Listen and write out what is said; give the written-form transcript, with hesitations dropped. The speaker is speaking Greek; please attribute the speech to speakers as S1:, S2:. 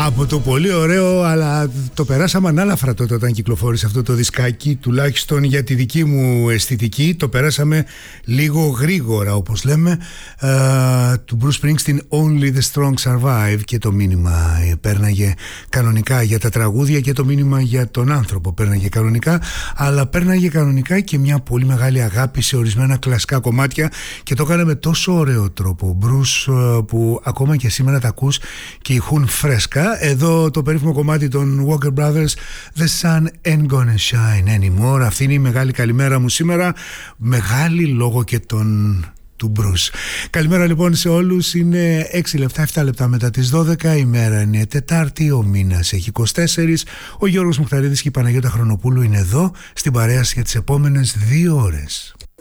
S1: Από το πολύ ωραίο, αλλά το περάσαμε ανάλαφρα τότε όταν κυκλοφόρησε αυτό το δισκάκι, τουλάχιστον για τη δική μου αισθητική. Το περάσαμε λίγο γρήγορα, όπως λέμε, του Bruce Springsteen, Only the Strong Survive, και το μήνυμα πέρναγε κανονικά για τα τραγούδια και το μήνυμα για τον άνθρωπο πέρναγε κανονικά, αλλά πέρναγε κανονικά και μια πολύ μεγάλη αγάπη σε ορισμένα κλασικά κομμάτια, και το έκανε με τόσο ωραίο τρόπο Bruce, που ακόμα και σήμερα τα ακούς και ηχούν φρέσκα. Εδώ το περίφημο κομμάτι των Walker Brothers, The Sun Ain't Gonna Shine Anymore. Αυτή είναι η μεγάλη καλημέρα μου σήμερα, μεγάλη λόγω και του Bruce. Καλημέρα λοιπόν σε όλους. Είναι 6 λεπτά, 7 λεπτά μετά τις 12, η μέρα είναι Τετάρτη, ο μήνας έχει 24. Ο Γιώργος Μουχταρίδης και η Παναγιώτα Χρονοπούλου είναι εδώ στην παρέα για τις επόμενες 2 ώρες.